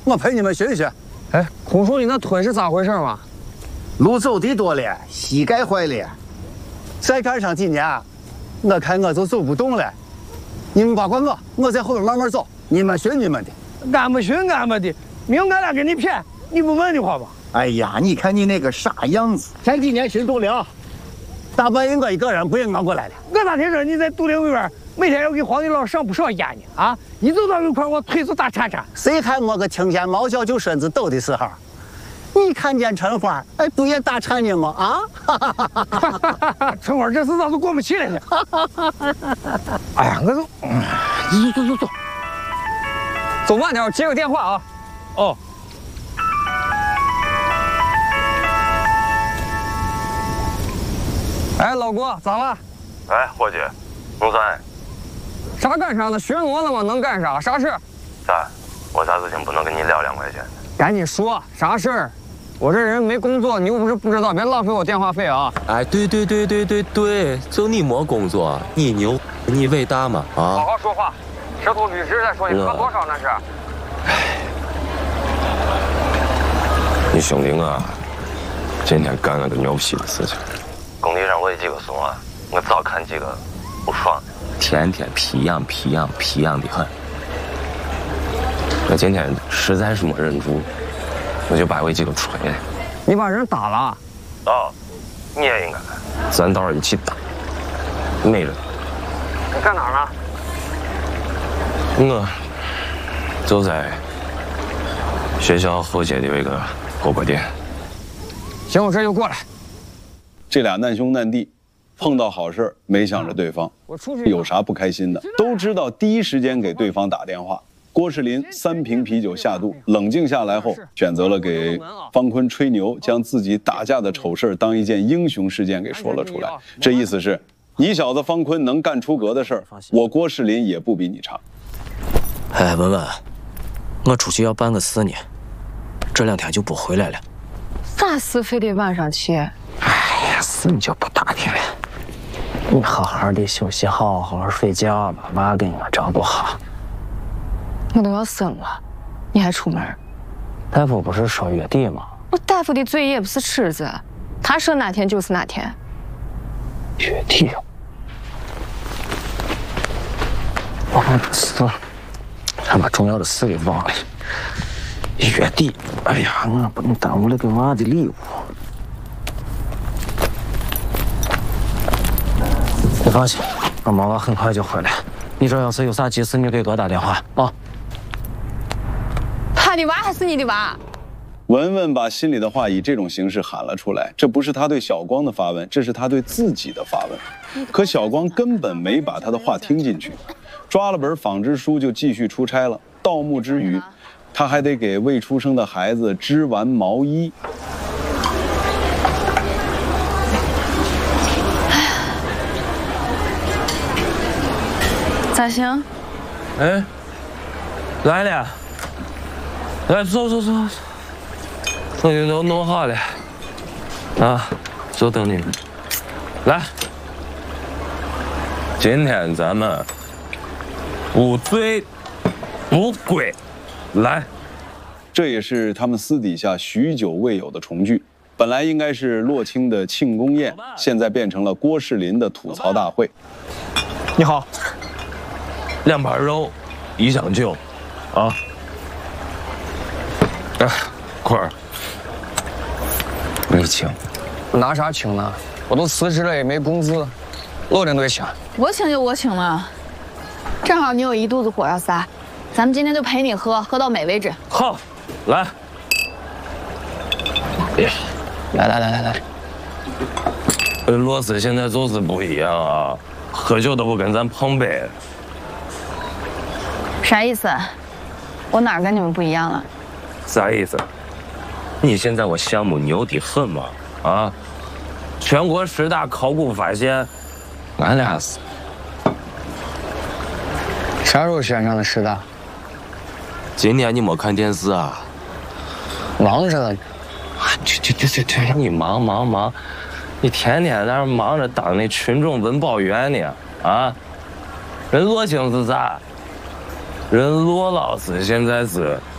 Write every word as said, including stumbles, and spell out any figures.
我陪你们学一学。 哎，空叔，你那腿是咋回事嘛？ 路走的多了，膝盖坏了。再干上几年，我看我就走不动了。你们别管我，我在后边慢慢走，你们学你们的。 俺们学俺们的，明俺俩给你骗，你不问的话吧？ 哎呀，你看你那个傻样子，前几年心动了，大半夜我一个人不应俺过来了。 我咋听说你在杜陵公园每天要给皇帝老上不少烟呢？啊，一走到一块我腿就打颤颤。 谁还没个听见猫叫就身子抖的时候？你看见陈花，哎，不也打颤你吗？啊！ 陈花这次咋都过不去了呢？哎呀，我走，走走走走，走慢点，接个电话啊。哦。哎，老郭，咋了？ 哎，伙计，弄啥？ 啥干啥呢？学我了吗？能干啥？啥事？ 咋？我啥事情不能跟你聊两块钱？ 赶紧说，啥事儿？我这人没工作，你又不是不知道，别浪费我电话费啊！ 哎，对对对对对对，就你没工作，你牛，你伟大嘛啊！ 好好说话，舌头捋直再说，你喝多少那是？ 哎，你兄弟啊，今天干了个牛批的事情。工地上我有几个怂啊，我早看几个不爽， 天天皮痒皮痒皮痒的很。 我今天实在是没忍住。我就把我几个锤了。 你把人打了？ 哦，你也应该，咱到时候一起打。没人。 你在哪儿呢？我就在学校后街的有一个火锅店。 行，我这就过来。 这俩难兄难弟，碰到好事没想着对方，有啥不开心的，都知道第一时间给对方打电话。郭世林三瓶啤酒下肚，冷静下来后，选择了给方坤吹牛，将自己打架的丑事当一件英雄事件给说了出来。这意思是，你小子方坤能干出格的事儿，我郭世林也不比你差。 哎，文文，我出去要办个事呢，这两天就不回来了。 啥事非得晚上去？ 哎呀，事你就不打听了。你好好的休息好，好好睡觉，把娃给我照顾好。 我都要生了，你还出门？ 大夫不是说月底吗？ 我大夫的嘴也不是尺子，他说哪天就是哪天。 月底，我这事，还把重要的事给忘了。月底，哎呀，我不能耽误了给娃的礼物。你放心，我妈妈很快就回来。你这要是有啥急事，你给我打电话啊。 他的娃还是你的娃？ 文文把心里的话以这种形式喊了出来，这不是他对小光的发问，这是他对自己的发问。可小光根本没把他的话听进去，抓了本纺织书就继续出差了。盗墓之余，他还得给未出生的孩子织完毛衣。 咋行？ 哎，来了。来，走走走，东西都弄好了，啊，就等你们。来，今天咱们无醉不归。来， 这也是他们私底下许久未有的重聚。本来应该是洛青的庆功宴，现在变成了郭世林的吐槽大会。 你好， 两盘肉，一箱酒，啊。哎，坤儿，你请。 拿啥请呢？我都辞职了，也没工资，老领队请。 我请就我请了，正好你有一肚子火要撒，咱们今天就陪你喝，喝到美为止。 好，来， 来来来来来。 罗斯现在就是不一样啊，喝酒都不跟咱碰杯。 啥意思？我哪儿跟你们不一样了？ 啥意思？你现在我项目牛得很嘛？啊，全国十大考古发现，俺俩是。 啥时候选上的十大？ 今年你没看电视啊？ 忙着呢。 去去去去去！你忙忙忙，你天天在那忙着当那群众文保员呢啊？人罗青是啥？人罗老师现在是